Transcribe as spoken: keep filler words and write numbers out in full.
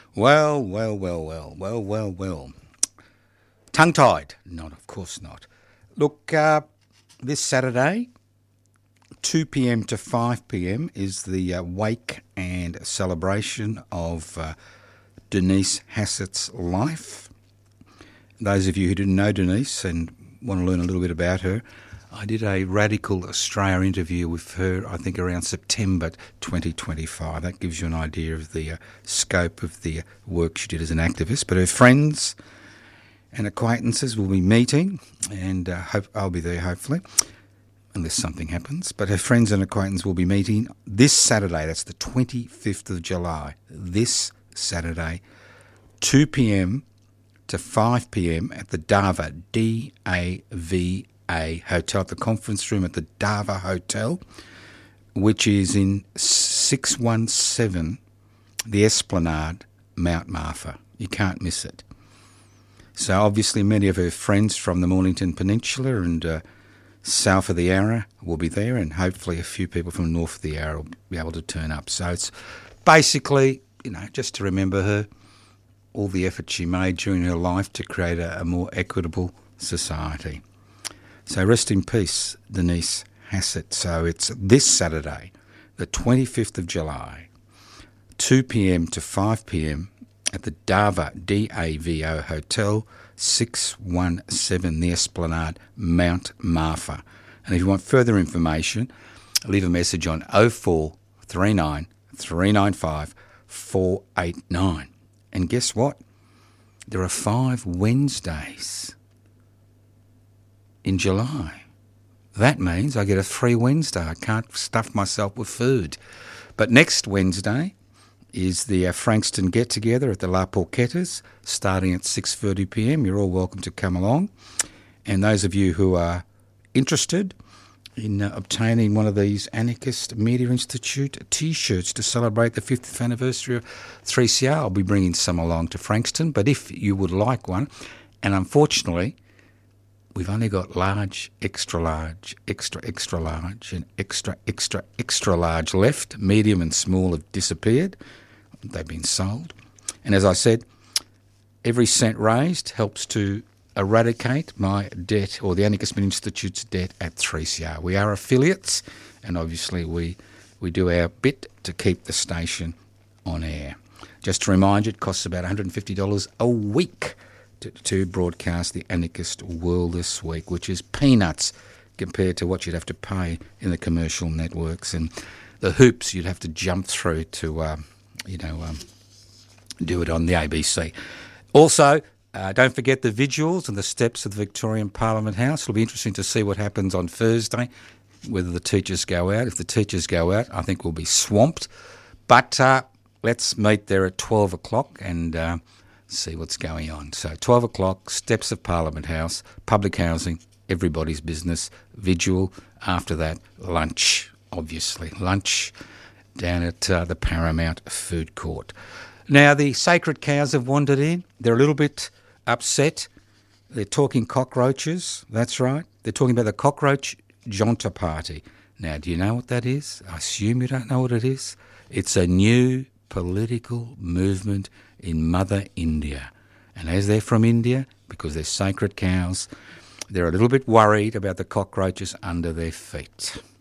Well, well, well, well, well, well, well. Tongue-tied? Not, of course not. Look, uh, this Saturday, two p.m. to five p.m. is the uh, wake and celebration of uh, Denise Hassett's life. Those of you who didn't know Denise and want to learn a little bit about her, I did a Radical Australia interview with her, I think, around September twenty twenty-five. That gives you an idea of the uh, scope of the uh, work she did as an activist. But her friends and acquaintances will be meeting, and uh, hope I'll be there, hopefully, unless something happens. But her friends and acquaintances will be meeting this Saturday. That's the twenty-fifth of July. This Saturday, two p.m. to five p.m. at the Dava, D A V A Hotel, at the conference room at the Dava Hotel, which is in six one seven, the Esplanade, Mount Martha. You can't miss it. So obviously many of her friends from the Mornington Peninsula and uh, south of the Yarra will be there, and hopefully a few people from north of the Yarra will be able to turn up. So it's basically, you know, just to remember her, all the effort she made during her life to create a, a more equitable society. So rest in peace, Denise Hassett. So it's this Saturday, the twenty-fifth of July, two p.m. to five p.m. at the Dava, D A V O Hotel, six one seven, the Esplanade, Mount Martha. And if you want further information, leave a message on oh four three nine, three nine five, four eight nine. And guess what? There are five Wednesdays in July. That means I get a free Wednesday. I can't stuff myself with food. But next Wednesday is the uh, Frankston get-together at the La Porquetas, starting at six thirty p.m. You're all welcome to come along. And those of you who are interested in uh, obtaining one of these Anarchist Media Institute T-shirts to celebrate the fiftieth anniversary of three C R, I'll be bringing some along to Frankston. But if you would like one, and unfortunately we've only got large, extra large, extra, extra large, and extra, extra, extra large left. Medium and small have disappeared. They've been sold. And as I said, every cent raised helps to eradicate my debt, or the Anarchist Media Institute's debt at three C R. We are affiliates, and obviously we, we do our bit to keep the station on air. Just to remind you, it costs about one hundred fifty dollars a week To, to broadcast the Anarchist World This Week, which is peanuts compared to what you'd have to pay in the commercial networks and the hoops you'd have to jump through to, um, you know, um, do it on the A B C. Also, uh, don't forget the vigils and the steps of the Victorian Parliament House. It'll be interesting to see what happens on Thursday, whether the teachers go out. If the teachers go out, I think we'll be swamped. But uh, let's meet there at twelve o'clock and Uh, see what's going on. So twelve o'clock, steps of Parliament House, public housing, everybody's business, vigil. After that, lunch, obviously. Lunch down at uh, the Paramount Food Court. Now, the sacred cows have wandered in. They're a little bit upset. They're talking cockroaches. That's right. They're talking about the Cockroach Jonta Party. Now, do you know what that is? I assume you don't know what it is. It's a new political movement in Mother India. And as they're from India, because they're sacred cows, they're a little bit worried about the cockroaches under their feet.